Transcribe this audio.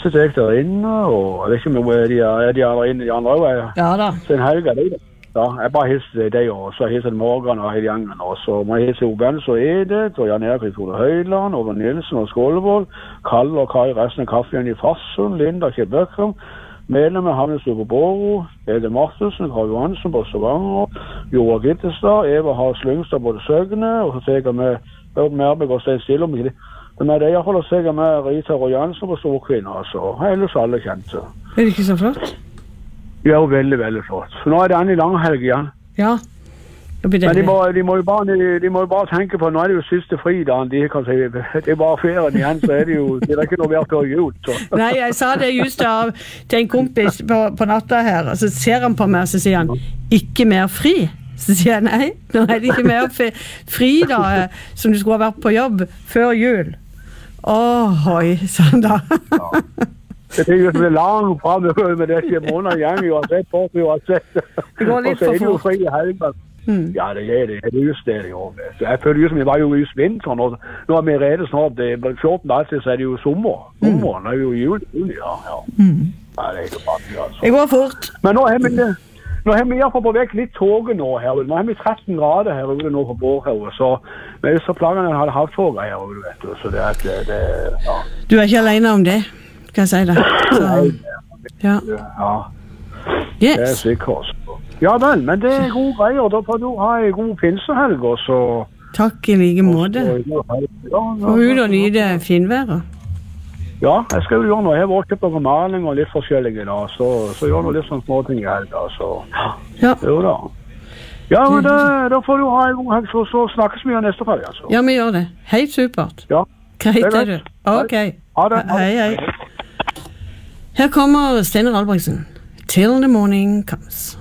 hilse til der inne, og jeg vet ikke om de er inne, de andre også. Ja da. Så en helg det. Ja, jeg bare hilser til deg, og så hilser til Morgan og hele gjengen, og så må jeg hilse til Benz og Edith, og Jan Erik Tore Høyland, Ove Nielsen og Skålevold, Kalle og Kai, resten av kaffen i Fassund, Linda Kjebøkrum, medlemmer Havnestup på Boro, Ede Martusen, Karl Johansen på Stavanger, Joa Gittestad, Eva Hars Lyngstad på Søgne, og så tenker jeg med Merbeg og Stein Stillom. Men det jeg holder seg med Rita og Jansen på Storkvinner, altså. Ellers alle kjente. Er det ikke så flott? Ja, veldig, veldig flott. Så nå er det en i langhelg igjen. Ja. Men de må jo bare tenke på, nå er det jo siste fridagen, de kan si, det er bare ferien igjen, så er det jo, det er ikke noe mer før jul. Så. Nei, jeg sa det just til en kompis på natta her, og så ser han på meg, og så sier han, ikke mer fri? Så sier jeg, nei, nå er det ikke mer fri da, som du skulle ha vært på jobb før jul. Oi, sånn da. Ja. Det er jo så langt frem med det ikke måneder igjen, uansett på, uansett. Det går litt for fort. Og så er det jo fri i helgen. Ja, det er just det i år. Jeg føler jo som det var jo just vinter, nå er vi redde snart, det er 14 dager, så er det jo sommer. Sommeren er jo jul, ja. Ja, det er jo bare, altså. Det går fort. Men nå har vi i hvert fall på vekk litt toget nå her. Nå har vi 13 grader her ute nå på Bårhavet, så plagene hadde hatt toget her ute, vet du. Så det ja. Du er ikke alene om det, kan jeg si det. Ja. Yes. Det er sikkert. Ja vel, men det er gode greier. Da får du ha en god pinsehelg, og så... Takk i like måte. For ut og nyte finværet. Ja, jeg skal jo gjøre noe. Jeg har vært kjøpt noen maling og litt forskjellige da, så gjør noe litt sånn småting i helga, så... Ja. Jo da. Ja, men da får du ha en god helg, så snakkes vi neste fredag, altså. Ja, vi gjør det. Helt supert. Ja. Greit er du. Ok. Ha det. Hei. Her kommer Steinar Albrechtsen. Till the morning comes.